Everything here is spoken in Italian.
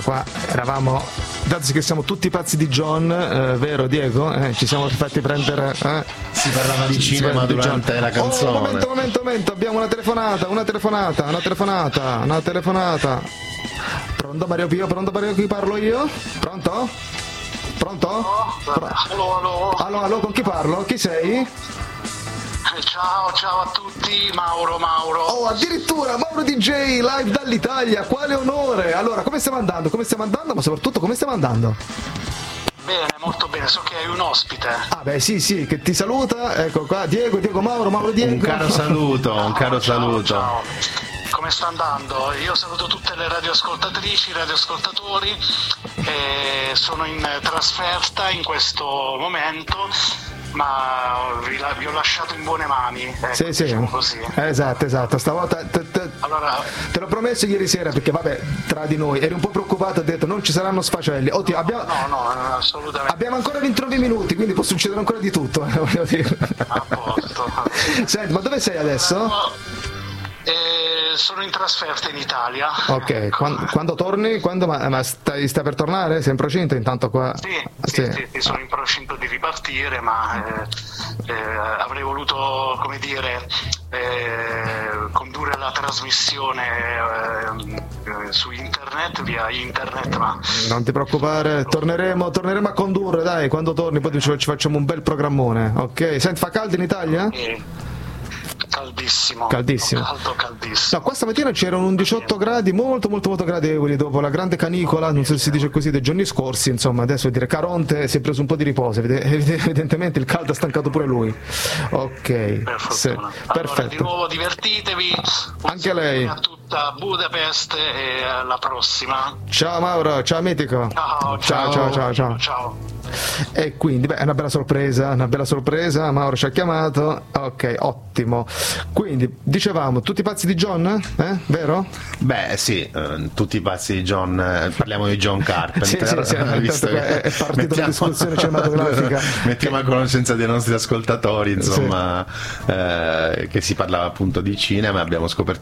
qua eravamo, dato che siamo tutti pazzi di John, vero Diego? Ci siamo fatti prendere. Si parlava di cinema durante la canzone. Momento, abbiamo una telefonata. Pronto Mario Pio, chi parlo io? Pronto? Allo, con chi parlo? Chi sei? Ciao a tutti, Mauro. Oh, addirittura Mauro DJ live dall'Italia, quale onore! Allora, come stiamo andando? Ma soprattutto come stiamo andando? Bene, molto bene, so che hai un ospite. Ah beh sì, che ti saluta, ecco qua, Diego Mauro Diego. Un caro saluto. Ciao. Come sta andando? Io saluto tutte le radioascoltatrici, radioascoltatori, sono in trasferta in questo momento, ma vi ho lasciato in buone mani, sì. Diciamo così. Esatto, stavolta allora, te l'ho promesso ieri sera, perché vabbè, tra di noi eri un po' preoccupato, ho detto non ci saranno sfacelli. No, assolutamente. Abbiamo ancora 29 minuti, quindi può succedere ancora di tutto, voglio dire. A posto. Senti, ma dove sei adesso? Sono in trasferta in Italia. Ok, quando torni? Ma stai per tornare? Sei in procinto intanto qua? Sì, sono in procinto di ripartire, ma avrei voluto, come dire, condurre la trasmissione su internet, via internet, ma... Non ti preoccupare, torneremo a condurre, dai, quando torni poi ci facciamo un bel programmone, ok? Senti, fa caldo in Italia? Caldissimo. Caldissimo. No, qua stamattina c'erano un 18 gradi, molto gradevoli dopo la grande canicola, non so se si dice così, dei giorni scorsi, insomma, adesso dire Caronte si è preso un po' di riposo, evidentemente il caldo ha stancato pure lui. Ok. Allora, perfetto. Di nuovo divertitevi. Anche lei. A tutta Budapest e alla prossima. Ciao Mauro, ciao mitico. Ciao. E quindi è una bella sorpresa, Mauro ci ha chiamato, ok, ottimo. Quindi dicevamo tutti pazzi di John, vero? Beh sì, tutti i pazzi di John, parliamo di John Carpenter. Sì, visto che è partita la discussione cinematografica. Mettiamo a conoscenza dei nostri ascoltatori, insomma, che si parlava appunto di cinema, abbiamo scoperto